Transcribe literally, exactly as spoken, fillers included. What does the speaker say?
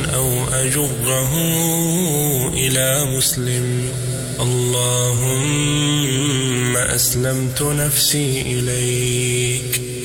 أو أجره إلى مسلم. اللهم أسلمت نفسي إليك